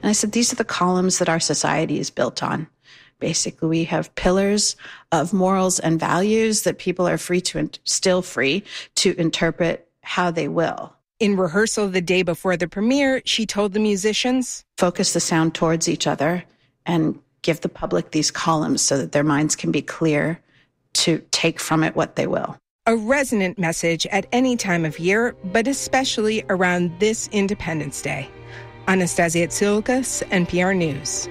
And I said, these are the columns that our society is built on. Basically, we have pillars of morals and values that people are still free to interpret how they will. In rehearsal the day before the premiere, she told the musicians, focus the sound towards each other and give the public these columns so that their minds can be clear to take from it what they will. A resonant message at any time of year, but especially around this Independence Day. Anastasia Tsoukas, NPR News.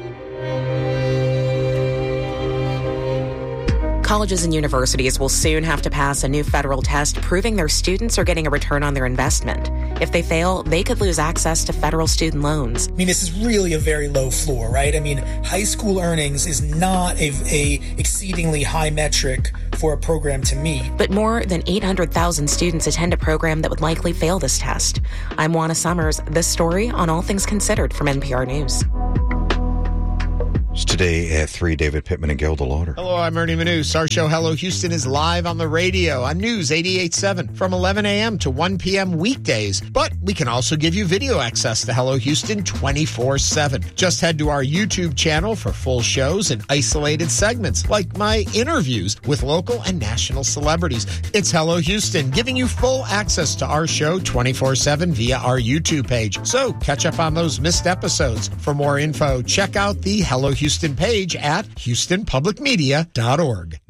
Colleges and universities will soon have to pass a new federal test proving their students are getting a return on their investment. If they fail, they could lose access to federal student loans. I mean, this is really a very low floor, right? I mean, high school earnings is not a exceedingly high metric for a program to meet. But more than 800,000 students attend a program that would likely fail this test. I'm Juana Summers. This story on All Things Considered from NPR News. Today at 3, David Pittman and Gilda Lauder. Hello, I'm Ernie Manous. Our show, Hello Houston, is live on the radio on News 88.7 from 11 a.m. to 1 p.m. weekdays. But we can also give you video access to Hello Houston 24/7. Just head to our YouTube channel for full shows and isolated segments like my interviews with local and national celebrities. It's Hello Houston, giving you full access to our show 24/7 via our YouTube page. So catch up on those missed episodes. For more info, check out the Hello Houston page at houstonpublicmedia.org.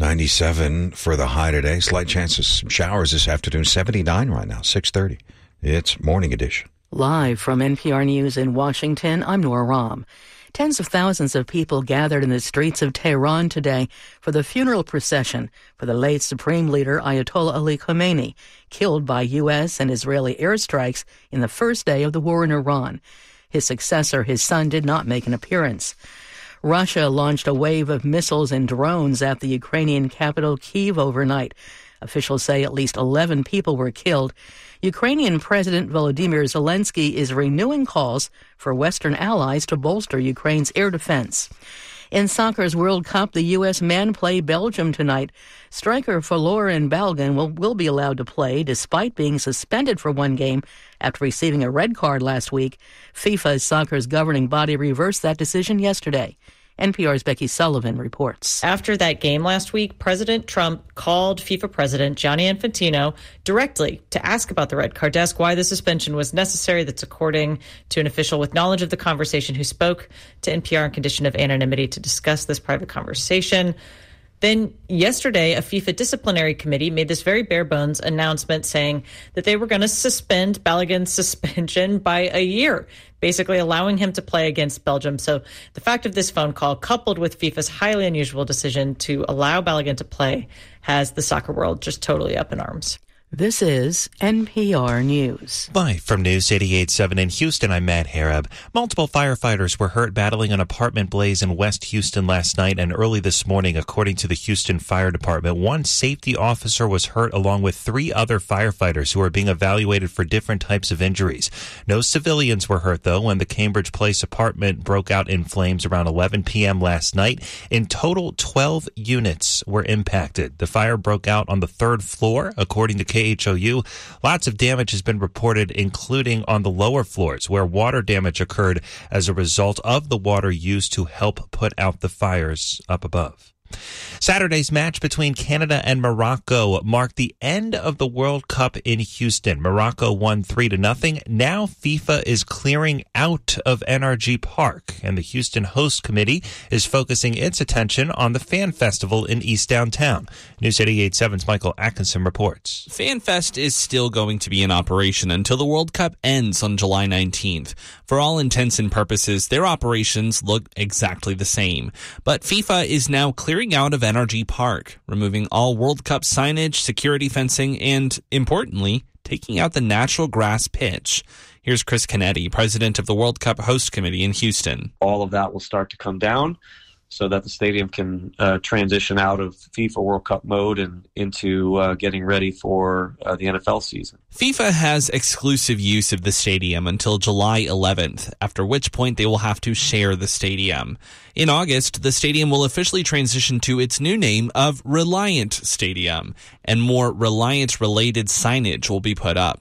97 for the high today. Slight chances some showers this afternoon. 79 right now, 6:30. It's Morning Edition. Live from NPR News in Washington, I'm Nora Rahm. Tens of thousands of people gathered in the streets of Tehran today for the funeral procession for the late Supreme Leader Ayatollah Ali Khamenei, killed by U.S. and Israeli airstrikes in the first day of the war in Iran. His successor, his son, did not make an appearance. Russia launched a wave of missiles and drones at the Ukrainian capital Kyiv overnight. Officials say at least 11 people were killed. Ukrainian President Volodymyr Zelensky is renewing calls for Western allies to bolster Ukraine's air defense. In soccer's World Cup, the U.S. men play Belgium tonight. Striker Folarin Balogun will be allowed to play despite being suspended for one game after receiving a red card last week. FIFA's soccer's governing body reversed that decision yesterday. NPR's Becky Sullivan reports. After that game last week, President Trump called FIFA President Gianni Infantino directly to ask about the red card, to ask why the suspension was necessary. That's according to an official with knowledge of the conversation who spoke to NPR on condition of anonymity to discuss this private conversation. Then yesterday, a FIFA disciplinary committee made this very bare bones announcement saying that they were going to suspend Balogun's suspension by a year, basically allowing him to play against Belgium. So the fact of this phone call, coupled with FIFA's highly unusual decision to allow Balogun to play, has the soccer world just totally up in arms. This is NPR News. Live from News 88.7 in Houston, I'm Matt Harab. Multiple firefighters were hurt battling an apartment blaze in West Houston last night and early this morning, according to the Houston Fire Department. One safety officer was hurt along with 3 other firefighters who are being evaluated for different types of injuries. No civilians were hurt, though, when the Cambridge Place apartment broke out in flames around 11 p.m. last night. In total, 12 units were impacted. The fire broke out on the 3rd floor, according to KHOU. Lots of damage has been reported, including on the lower floors, where water damage occurred as a result of the water used to help put out the fires up above. Saturday's match between Canada and Morocco marked the end of the World Cup in Houston. Morocco won 3-0. Now FIFA is clearing out of NRG Park, and the Houston Host Committee is focusing its attention on the Fan Festival in East Downtown. News 88.7's Michael Atkinson reports. FanFest is still going to be in operation until the World Cup ends on July 19th. For all intents and purposes, their operations look exactly the same. But FIFA is now clearing out of NRG Park, removing all World Cup signage, security fencing, and, importantly, taking out the natural grass pitch. Here's Chris Canetti, president of the World Cup Host Committee in Houston. All of that will start to come down so that the stadium can transition out of FIFA World Cup mode and into getting ready for the NFL season. FIFA has exclusive use of the stadium until July 11th, after which point they will have to share the stadium. In August, the stadium will officially transition to its new name of Reliant Stadium, and more Reliant-related signage will be put up.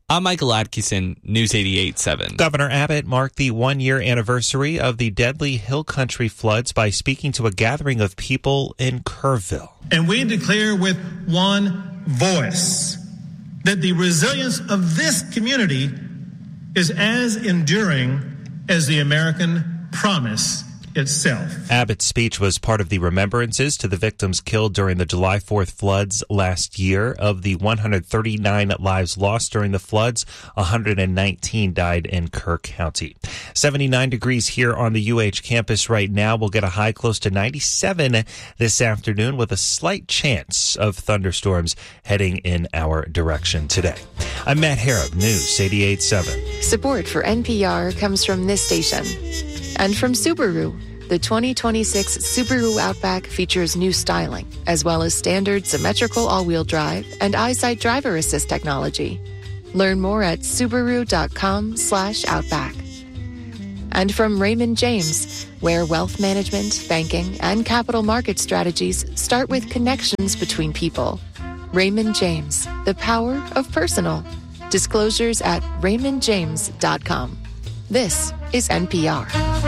I'm Michael Atkinson, News 88.7. Governor Abbott marked the one-year anniversary of the deadly Hill Country floods by speaking to a gathering of people in Kerrville. And we declare with one voice that the resilience of this community is as enduring as the American promise itself. Abbott's speech was part of the remembrances to the victims killed during the July 4th floods last year. Of the 139 lives lost during the floods, 119 died in Kerr County. 79 degrees here on the UH campus right now. We'll get a high close to 97 this afternoon with a slight chance of thunderstorms heading in our direction today. I'm Matt Harrop, News 88.7. Support for NPR comes from this station and from Subaru. The 2026 Subaru Outback features new styling, as well as standard symmetrical all-wheel drive and EyeSight driver assist technology. Learn more at Subaru.com/Outback. And from Raymond James, where wealth management, banking, and capital market strategies start with connections between people. Raymond James, the power of personal. Disclosures at RaymondJames.com. This is NPR.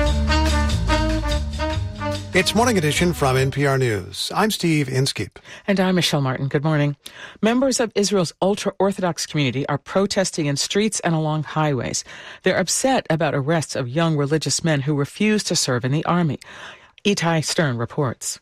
It's Morning Edition from NPR News. I'm Steve Inskeep. And I'm Michelle Martin. Good morning. Members of Israel's ultra-Orthodox community are protesting in streets and along highways. They're upset about arrests of young religious men who refuse to serve in the army. Itai Stern reports.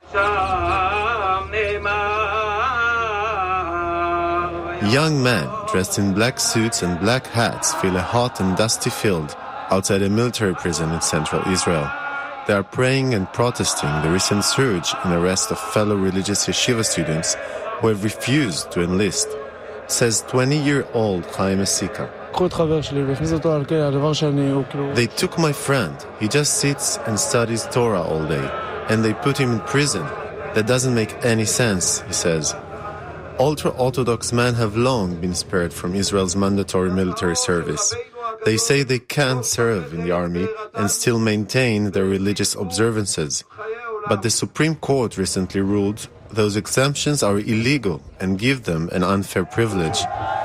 Young men dressed in black suits and black hats fill a hot and dusty field outside a military prison in central Israel. They are praying and protesting the recent surge in arrest of fellow religious yeshiva students who have refused to enlist, says 20-year-old Chaim Esika. They took my friend. He just sits and studies Torah all day, and they put him in prison. That doesn't make any sense, he says. Ultra-Orthodox men have long been spared from Israel's mandatory military service. They say they can serve in the army and still maintain their religious observances. But the Supreme Court recently ruled those exemptions are illegal and give them an unfair privilege.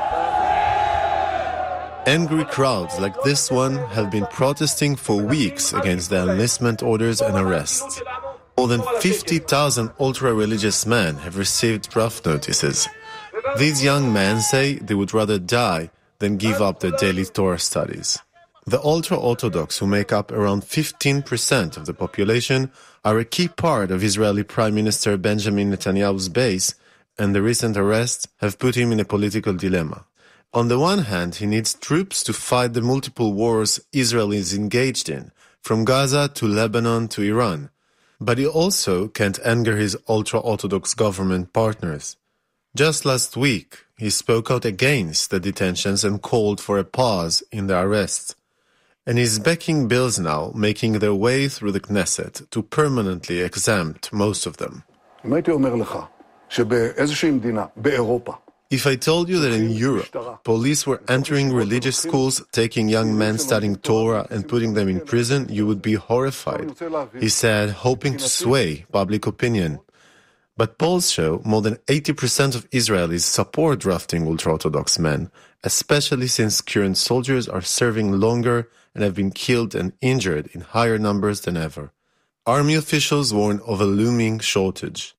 Angry crowds like this one have been protesting for weeks against the enlistment orders and arrests. More than 50,000 ultra-religious men have received draft notices. These young men say they would rather die than give up their daily Torah studies. The ultra-Orthodox, who make up around 15% of the population, are a key part of Israeli Prime Minister Benjamin Netanyahu's base, and the recent arrests have put him in a political dilemma. On the one hand, he needs troops to fight the multiple wars Israel is engaged in, from Gaza to Lebanon to Iran. But he also can't anger his ultra-Orthodox government partners. Just last week, he spoke out against the detentions and called for a pause in the arrests. And he's backing bills now making their way through the Knesset to permanently exempt most of them. If I told you that in Europe, police were entering religious schools, taking young men studying Torah and putting them in prison, you would be horrified, he said, hoping to sway public opinion. But polls show more than 80% of Israelis support drafting ultra-Orthodox men, especially since current soldiers are serving longer and have been killed and injured in higher numbers than ever. Army officials warn of a looming shortage.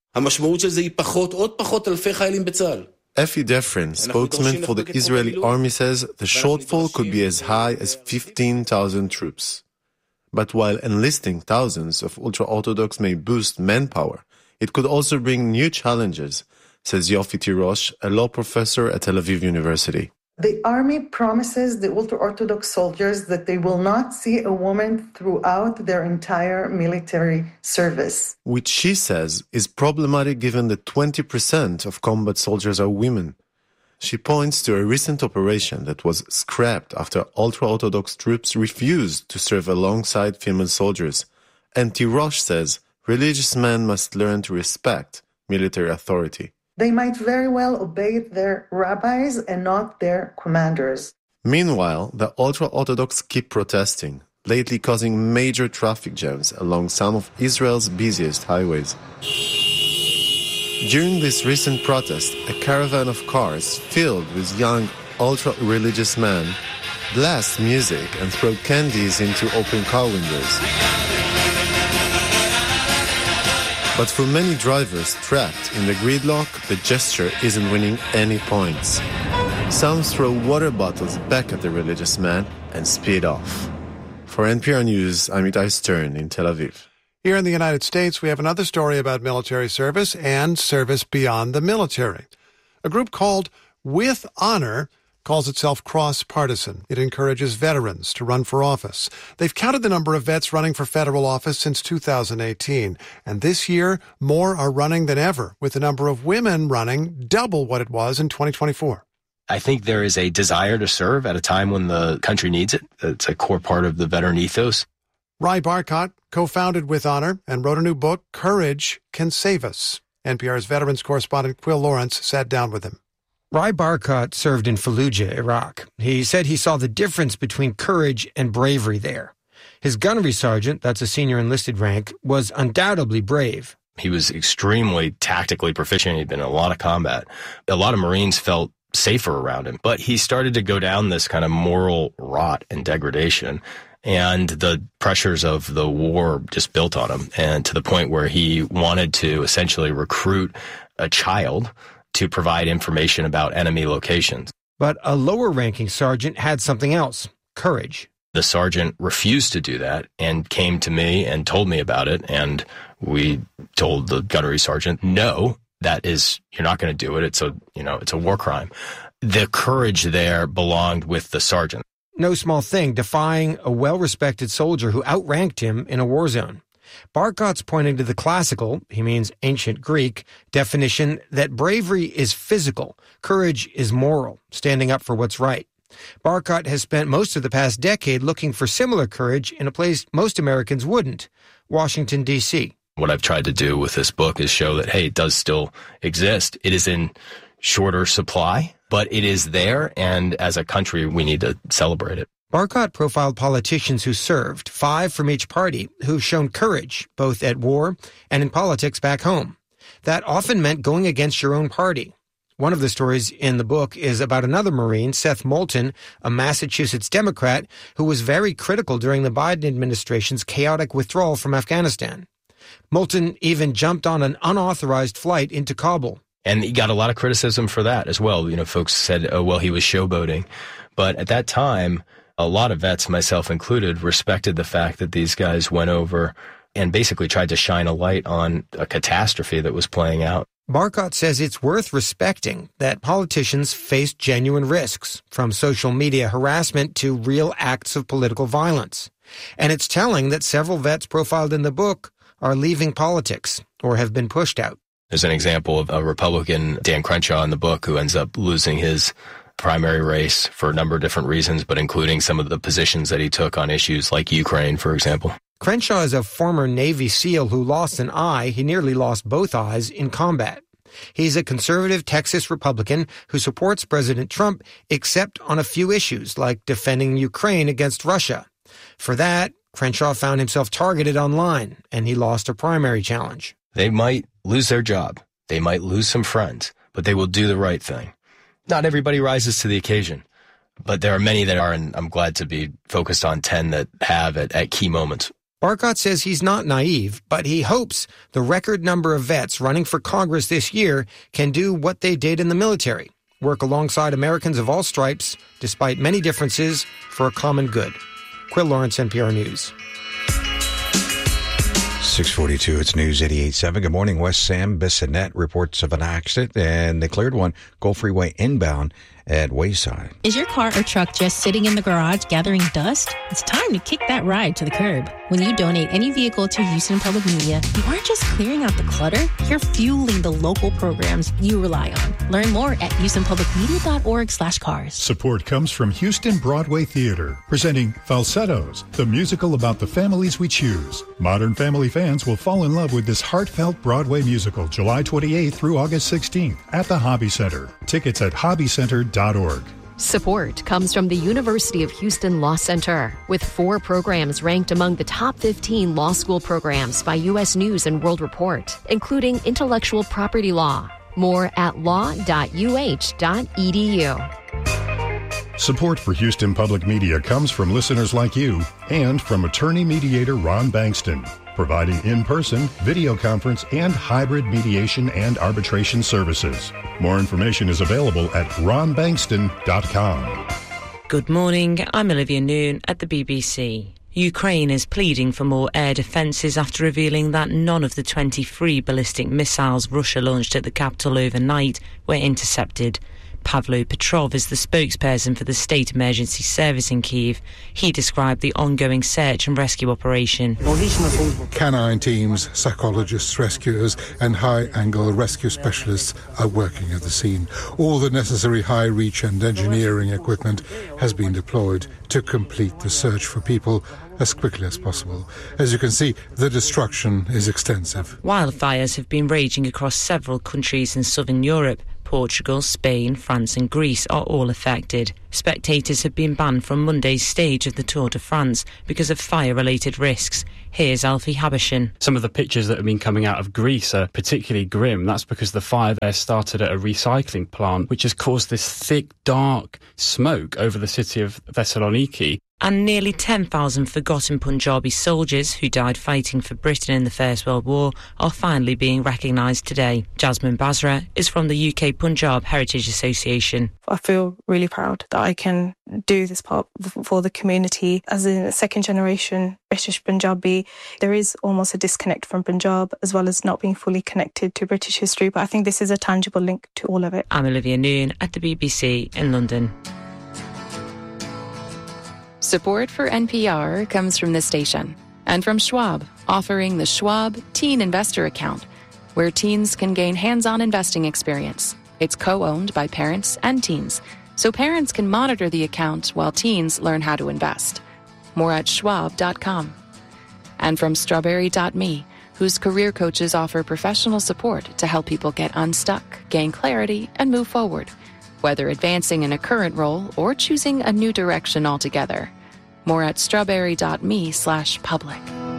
Effie Defrin, spokesman for the Israeli army, says the shortfall could be as high as 15,000 troops. But while enlisting thousands of ultra-Orthodox may boost manpower, it could also bring new challenges, says Yofi Tirosh, a law professor at Tel Aviv University. The army promises the ultra-Orthodox soldiers that they will not see a woman throughout their entire military service. Which she says is problematic given that 20% of combat soldiers are women. She points to a recent operation that was scrapped after ultra-Orthodox troops refused to serve alongside female soldiers. And Tirosh says religious men must learn to respect military authority. They might very well obey their rabbis and not their commanders. Meanwhile, the ultra-Orthodox keep protesting, lately causing major traffic jams along some of Israel's busiest highways. During this recent protest, a caravan of cars filled with young ultra-religious men blast music and throw candies into open car windows. But for many drivers trapped in the gridlock, the gesture isn't winning any points. Some throw water bottles back at the religious man and speed off. For NPR News, I'm Itai Stern in Tel Aviv. Here in the United States, we have another story about military service and service beyond the military. A group called With Honor calls itself cross-partisan. It encourages veterans to run for office. They've counted the number of vets running for federal office since 2018. And this year, more are running than ever, with the number of women running double what it was in 2024. I think there is a desire to serve at a time when the country needs it. It's a core part of the veteran ethos. Rai Barkat co-founded With Honor and wrote a new book, Courage Can Save Us. NPR's veterans correspondent Quil Lawrence sat down with him. Rai Barkat served in Fallujah, Iraq. He said he saw the difference between courage and bravery there. His gunnery sergeant, that's a senior enlisted rank, was undoubtedly brave. He was extremely tactically proficient. He'd been in a lot of combat. A lot of Marines felt safer around him, but he started to go down this kind of moral rot and degradation, and the pressures of the war just built on him, and to the point where he wanted to essentially recruit a child to provide information about enemy locations. But a lower-ranking sergeant had something else, courage. The sergeant refused to do that and came to me and told me about it, and we told the gunnery sergeant, no, you're not going to do it. It's a war crime. The courage there belonged with the sergeant. No small thing, defying a well-respected soldier who outranked him in a war zone. Barkat's pointing to the classical, he means ancient Greek, definition that bravery is physical, courage is moral, standing up for what's right. Barkat has spent most of the past decade looking for similar courage in a place most Americans wouldn't, Washington, D.C. What I've tried to do with this book is show that, hey, it does still exist. It is in shorter supply, but it is there, and as a country, we need to celebrate it. Barkat profiled politicians who served, 5 from each party, who've shown courage, both at war and in politics back home. That often meant going against your own party. One of the stories in the book is about another Marine, Seth Moulton, a Massachusetts Democrat, who was very critical during the Biden administration's chaotic withdrawal from Afghanistan. Moulton even jumped on an unauthorized flight into Kabul. And he got a lot of criticism for that as well. Folks said, oh, well, he was showboating. But at that time, a lot of vets, myself included, respected the fact that these guys went over and basically tried to shine a light on a catastrophe that was playing out. Barkat says it's worth respecting that politicians face genuine risks, from social media harassment to real acts of political violence. And it's telling that several vets profiled in the book are leaving politics or have been pushed out. There's an example of a Republican, Dan Crenshaw, in the book, who ends up losing his primary race for a number of different reasons, but including some of the positions that he took on issues like Ukraine, for example. Crenshaw is a former Navy SEAL who lost an eye. He nearly lost both eyes in combat. He's a conservative Texas Republican who supports President Trump, except on a few issues like defending Ukraine against Russia. For that, Crenshaw found himself targeted online, and he lost a primary challenge. They might lose their job. They might lose some friends, but they will do the right thing. Not everybody rises to the occasion, but there are many that are, and I'm glad to be focused on 10 that have at key moments. Barkat says he's not naive, but he hopes the record number of vets running for Congress this year can do what they did in the military, work alongside Americans of all stripes, despite many differences, for a common good. Quil Lawrence, NPR News. 642, it's News 88.7. Good morning. West Sam Bissonnette reports of an accident, and they cleared one Gulf Freeway inbound at Wayside. Is your car or truck just sitting in the garage gathering dust? It's time to kick that ride to the curb. When you donate any vehicle to Houston Public Media, you aren't just clearing out the clutter, you're fueling the local programs you rely on. Learn more at houstonpublicmedia.org/cars. Support comes from Houston Broadway Theater, presenting Falsettos, the musical about the families we choose. Modern Family fans will fall in love with this heartfelt Broadway musical July 28th through August 16th at the Hobby Center. Tickets at hobbycenter.org. Support comes from the University of Houston Law Center, with 4 programs ranked among the top 15 law school programs by U.S. News and World Report, including intellectual property law. More at law.uh.edu. Support for Houston Public Media comes from listeners like you and from attorney mediator Ron Bankston, providing in-person, video conference, and hybrid mediation and arbitration services. More information is available at ronbankston.com. Good morning, I'm Olivia Noon at the BBC. Ukraine is pleading for more air defences after revealing that none of the 23 ballistic missiles Russia launched at the capital overnight were intercepted. Pavlo Petrov is the spokesperson for the State Emergency Service in Kyiv. He described the ongoing search and rescue operation. Canine teams, psychologists, rescuers and high-angle rescue specialists are working at the scene. All the necessary high-reach and engineering equipment has been deployed to complete the search for people as quickly as possible. As you can see, the destruction is extensive. Wildfires have been raging across several countries in southern Europe. Portugal, Spain, France and Greece are all affected. Spectators have been banned from Monday's stage of the Tour de France because of fire-related risks. Here's Alfie Habashin. Some of the pictures that have been coming out of Greece are particularly grim. That's because the fire there started at a recycling plant, which has caused this thick, dark smoke over the city of Thessaloniki. And nearly 10,000 forgotten Punjabi soldiers who died fighting for Britain in the First World War are finally being recognised today. Jasmine Basra is from the UK Punjab Heritage Association. I feel really proud that I can do this part for the community. As a second generation British Punjabi, there is almost a disconnect from Punjab as well as not being fully connected to British history, but I think this is a tangible link to all of it. I'm Olivia Noon at the BBC in London. Support for NPR comes from this station and from Schwab, offering the Schwab Teen Investor Account, where teens can gain hands-on investing experience. It's co-owned by parents and teens, so parents can monitor the account while teens learn how to invest. More at schwab.com. And from strawberry.me, whose career coaches offer professional support to help people get unstuck, gain clarity, and move forward, whether advancing in a current role or choosing a new direction altogether. More at strawberry.me/public.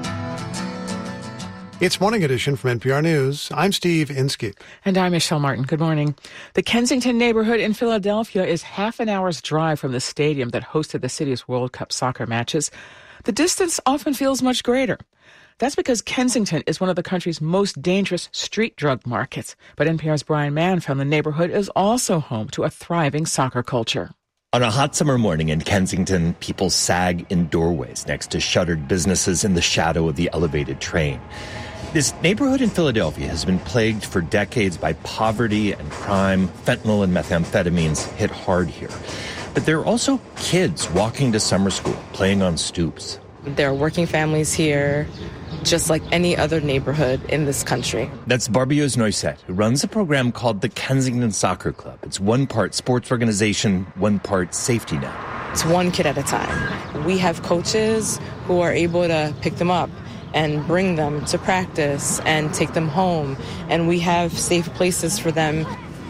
It's Morning Edition from NPR News. I'm Steve Inskeep. And I'm Michelle Martin. Good morning. The Kensington neighborhood in Philadelphia is half an hour's drive from the stadium that hosted the city's World Cup soccer matches. The distance often feels much greater. That's because Kensington is one of the country's most dangerous street drug markets. But NPR's Brian Mann found the neighborhood is also home to a thriving soccer culture. On a hot summer morning in Kensington, people sag in doorways next to shuttered businesses in the shadow of the elevated train. This neighborhood in Philadelphia has been plagued for decades by poverty and crime. Fentanyl and methamphetamines hit hard here. But there are also kids walking to summer school, playing on stoops. There are working families here, just like any other neighborhood in this country. That's Barbios Noisette, who runs a program called the Kensington Soccer Club. It's one part sports organization, one part safety net. It's one kid at a time. We have coaches who are able to pick them up and bring them to practice and take them home. And we have safe places for them.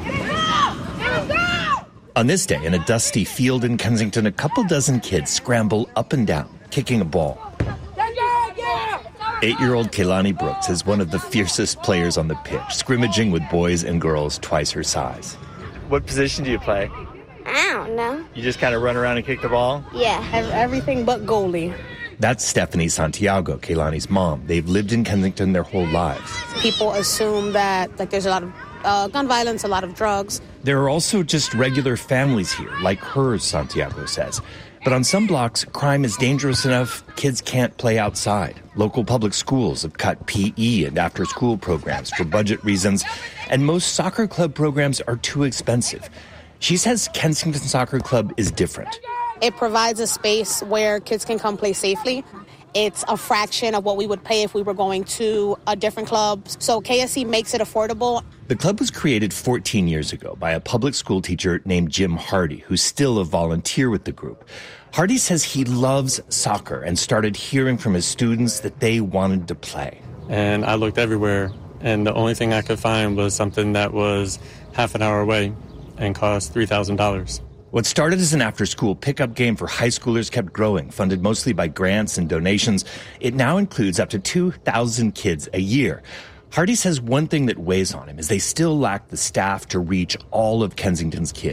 On this day, in a dusty field in Kensington, a couple dozen kids scramble up and down, kicking a ball. 8-year-old Kehlani Brooks is one of the fiercest players on the pitch, scrimmaging with boys and girls twice her size. What position do you play? I don't know. You just kind of run around and kick the ball? Yeah, everything but goalie. That's Stephanie Santiago, Kehlani's mom. They've lived in Kensington their whole lives. People assume that there's a lot of gun violence, a lot of drugs. There are also just regular families here, like hers, Santiago says. But on some blocks, crime is dangerous enough kids can't play outside. Local public schools have cut PE and after-school programs for budget reasons, and most soccer club programs are too expensive. She says Kensington Soccer Club is different. It provides a space where kids can come play safely. It's a fraction of what we would pay if we were going to a different club. So KSC makes it affordable. The club was created 14 years ago by a public school teacher named Jim Hardy, who's still a volunteer with the group. Hardy says he loves soccer and started hearing from his students that they wanted to play. And I looked everywhere, and the only thing I could find was something that was half an hour away and cost $3,000. What started as an after-school pickup game for high schoolers kept growing, funded mostly by grants and donations. It now includes up to 2,000 kids a year. Hardy says one thing that weighs on him is they still lack the staff to reach all of Kensington's kids.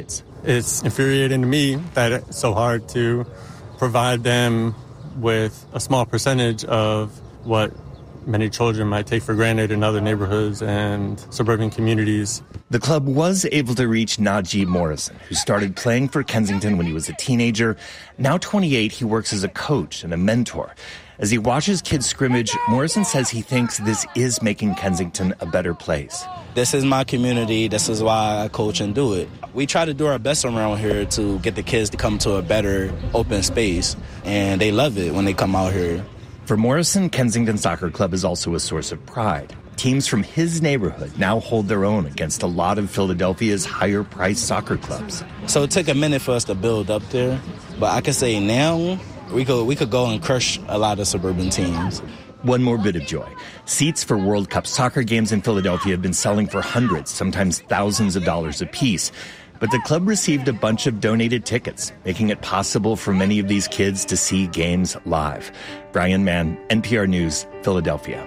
It's infuriating to me that it's so hard to provide them with a small percentage of what many children might take for granted in other neighborhoods and suburban communities. The club was able to reach Najee Morrison, who started playing for Kensington when he was a teenager. Now 28, he works as a coach and a mentor. As he watches kids scrimmage, Morrison says he thinks this is making Kensington a better place. This is my community. This is why I coach and do it. We try to do our best around here to get the kids to come to a better open space, and they love it when they come out here. For Morrison, Kensington Soccer Club is also a source of pride. Teams from his neighborhood now hold their own against a lot of Philadelphia's higher-priced soccer clubs. So it took a minute for us to build up there, but I can say now we could go and crush a lot of suburban teams. One more bit of joy. Seats for World Cup soccer games in Philadelphia have been selling for hundreds, sometimes thousands of dollars apiece. But the club received a bunch of donated tickets, making it possible for many of these kids to see games live. Brian Mann, NPR News, Philadelphia.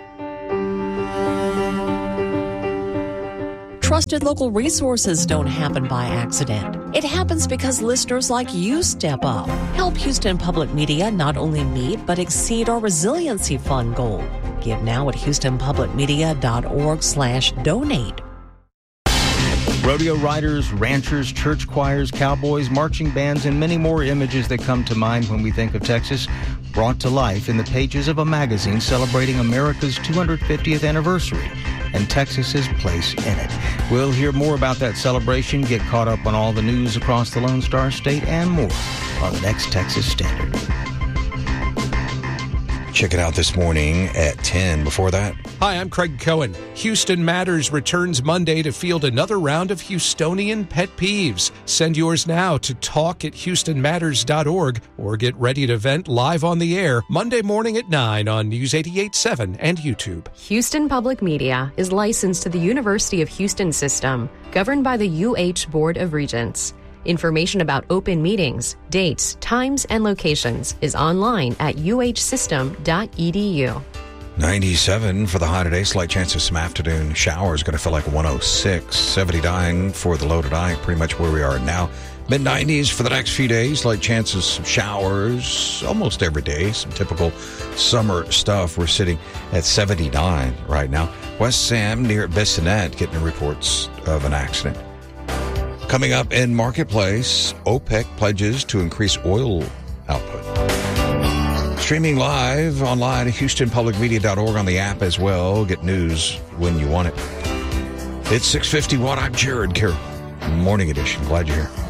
Trusted local resources don't happen by accident. It happens because listeners like you step up. Help Houston Public Media not only meet but exceed our Resiliency Fund goal. Give now at houstonpublicmedia.org/donate. Rodeo riders, ranchers, church choirs, cowboys, marching bands, and many more images that come to mind when we think of Texas, brought to life in the pages of a magazine celebrating America's 250th anniversary and Texas's place in it. We'll hear more about that celebration, get caught up on all the news across the Lone Star State, and more on the next Texas Standard. Check it out this morning at 10. Before that, hi, I'm Craig Cohen. Houston Matters returns Monday to field another round of Houstonian pet peeves. Send yours now to talk@houstonmatters.org or get ready to vent live on the air Monday morning at 9 on News 88.7 and YouTube. Houston Public Media is licensed to the University of Houston system, governed by the UH Board of Regents. Information about open meetings, dates, times, and locations is online at uhsystem.edu. 97 for the high today. Slight chance of some afternoon showers. Going to feel like 106. 79 for the low tonight. Pretty much where we are now. Mid-90s for the next few days. Slight chances some showers almost every day. Some typical summer stuff. We're sitting at 79 right now. West Sam near Bissonnette getting reports of an accident. Coming up in Marketplace, OPEC pledges to increase oil output. Streaming live online at HoustonPublicMedia.org on the app as well. Get news when you want it. It's 6:51. I'm Jared Carroll. Morning edition. Glad you're here.